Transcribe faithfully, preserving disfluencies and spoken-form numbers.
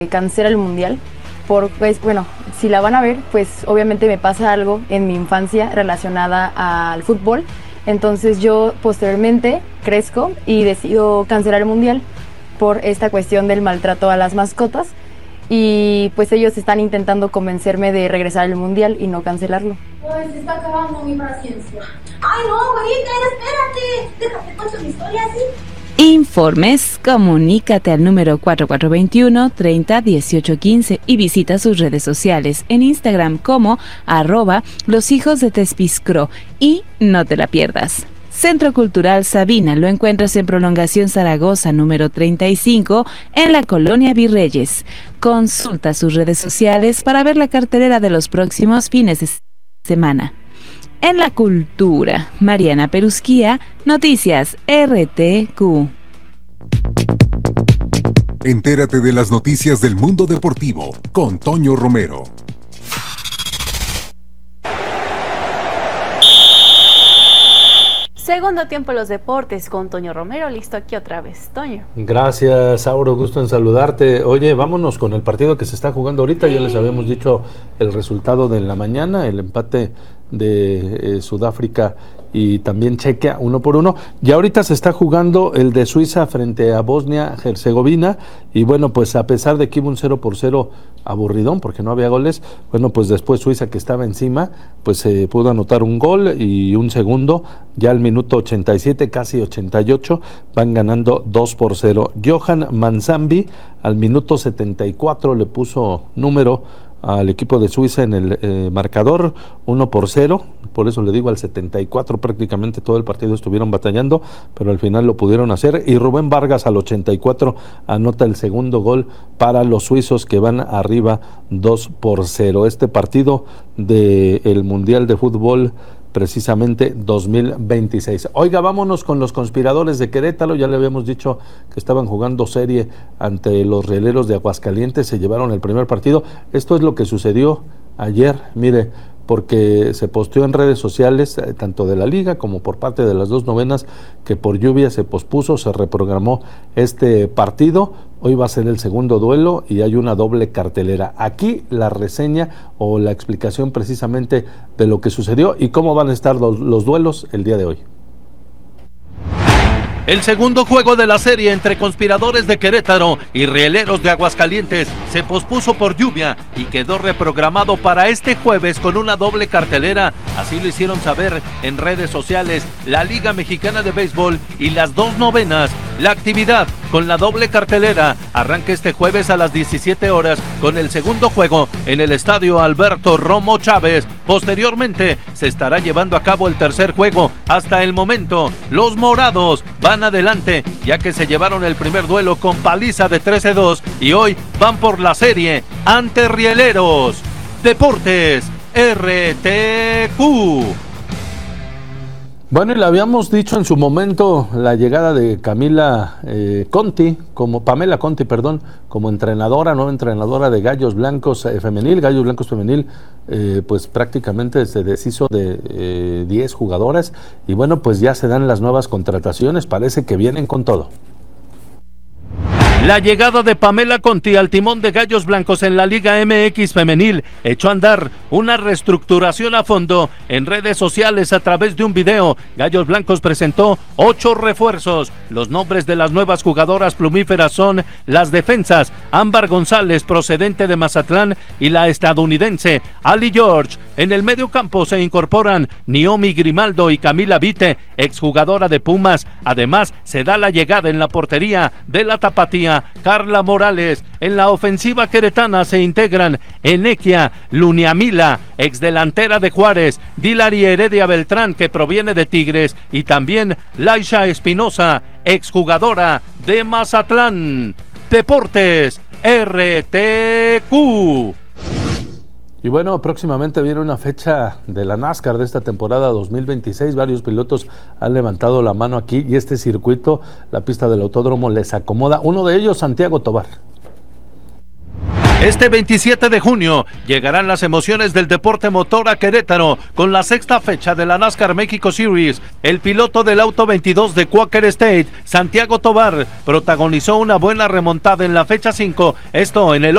cancela el mundial. Por, pues, bueno, si la van a ver, pues obviamente me pasa algo en mi infancia relacionada al fútbol. Entonces yo posteriormente crezco y decido cancelar el mundial por esta cuestión del maltrato a las mascotas. Y pues ellos están intentando convencerme de regresar al mundial y no cancelarlo. Ay, se está acabando mi paciencia. Ay, no, güerita, espérate. Déjate cuento mi historia así. Informes, comunícate al número cuatro cuatro dos uno, treinta, dieciocho, quince y visita sus redes sociales en Instagram como arroba los hijos de Tespizcro y no te la pierdas. Centro Cultural Sabina lo encuentras en Prolongación Zaragoza número treinta y cinco en la Colonia Virreyes. Consulta sus redes sociales para ver la cartelera de los próximos fines de semana. En la cultura, Mariana Perusquía, Noticias R T Q. Entérate de las noticias del mundo deportivo con Toño Romero. Segundo tiempo en los deportes con Toño Romero, listo aquí otra vez. Toño. Gracias, Auro, gusto en saludarte. Oye, vámonos con el partido que se está jugando ahorita. Ya les habíamos dicho el resultado de la mañana, el empate de eh, Sudáfrica y también Chequia, uno por uno. Y ahorita se está jugando el de Suiza frente a Bosnia-Herzegovina. Y bueno, pues a pesar de que hubo un cero por cero aburridón, porque no había goles, bueno, pues después Suiza, que estaba encima, pues se eh, pudo anotar un gol y un segundo. Ya al minuto ochenta y siete, casi ochenta y ocho, van ganando dos por cero. Johan Manzambi al minuto setenta y cuatro le puso número al equipo de Suiza en el eh, marcador, uno por cero, por eso le digo al setenta y cuatro, prácticamente todo el partido estuvieron batallando, pero al final lo pudieron hacer, y Rubén Vargas al ochenta y cuatro anota el segundo gol para los suizos, que van arriba dos por cero. Este partido del Mundial de Fútbol precisamente dos mil veintiséis. Oiga, vámonos con los conspiradores de Querétaro. Ya le habíamos dicho que estaban jugando serie ante los Rieleros de Aguascalientes, se llevaron el primer partido. Esto es lo que sucedió ayer, mire, porque se posteó en redes sociales, eh, tanto de la liga como por parte de las dos novenas, que por lluvia se pospuso, se reprogramó este partido. Hoy va a ser el segundo duelo y hay una doble cartelera. Aquí la reseña o la explicación precisamente de lo que sucedió y cómo van a estar los, los duelos el día de hoy. El segundo juego de la serie entre Conspiradores de Querétaro y Rieleros de Aguascalientes se pospuso por lluvia y quedó reprogramado para este jueves con una doble cartelera. Así lo hicieron saber en redes sociales la Liga Mexicana de Béisbol y las dos novenas. La actividad con la doble cartelera arranca este jueves a las diecisiete horas con el segundo juego en el Estadio Alberto Romo Chávez. Posteriormente se estará llevando a cabo el tercer juego. Hasta el momento, los morados van adelante, ya que se llevaron el primer duelo con paliza de trece dos y hoy van por la serie ante Rieleros. Deportes R T Q. Bueno, y le habíamos dicho en su momento la llegada de Camila eh, Conti, como Pamela Conti, perdón, como entrenadora, nueva entrenadora de Gallos Blancos eh, Femenil. Gallos Blancos Femenil, eh, pues prácticamente se deshizo de eh, diez jugadoras y bueno, pues ya se dan las nuevas contrataciones, parece que vienen con todo. La llegada de Pamela Conti al timón de Gallos Blancos en la Liga M X Femenil echó a andar una reestructuración a fondo. En redes sociales, a través de un video, Gallos Blancos presentó ocho refuerzos. Los nombres de las nuevas jugadoras plumíferas son las defensas Ámbar González, procedente de Mazatlán, y la estadounidense Ali George. En el medio campo se incorporan Naomi Grimaldo y Camila Vite, exjugadora de Pumas. Además, se da la llegada en la portería de la tapatía Carla Morales. En la ofensiva queretana se integran Enequia Luniamila, exdelantera de Juárez, Dilari Heredia Beltrán, que proviene de Tigres, y también Laisha Espinosa, exjugadora de Mazatlán. Deportes R T Q. Y bueno, próximamente viene una fecha de la NASCAR de esta temporada dos mil veintiséis. Varios pilotos han levantado la mano aquí y este circuito, la pista del autódromo, les acomoda. Uno de ellos, Santiago Tobar. Este veintisiete de junio llegarán las emociones del deporte motor a Querétaro con la sexta fecha de la NASCAR México Series. El piloto del auto veintidós de Quaker State, Santiago Tobar, protagonizó una buena remontada en la fecha cinco, esto en el